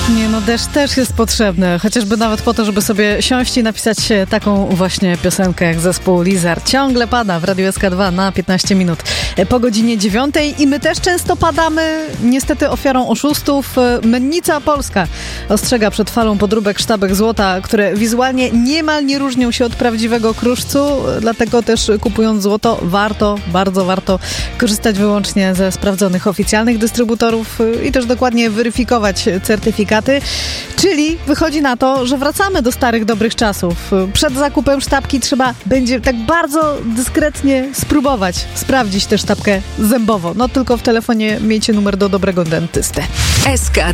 Nie, no deszcz też jest potrzebny, chociażby nawet po to, żeby sobie siąść i napisać taką właśnie piosenkę jak zespół Lizard. Ciągle pada w Radiu SK2 na 15 minut po godzinie 9 i my też często padamy, niestety ofiarą oszustów. Mennica Polska ostrzega przed falą podróbek sztabek złota, które wizualnie niemal nie różnią się od prawdziwego kruszcu, dlatego też kupując złoto bardzo warto korzystać wyłącznie ze sprawdzonych oficjalnych dystrybutorów i też dokładnie weryfikować certyfikaty, czyli wychodzi na to, że wracamy do starych, dobrych czasów. Przed zakupem sztabki trzeba będzie tak bardzo dyskretnie spróbować sprawdzić tę sztabkę zębowo. No tylko w telefonie miejcie numer do dobrego dentysty. SK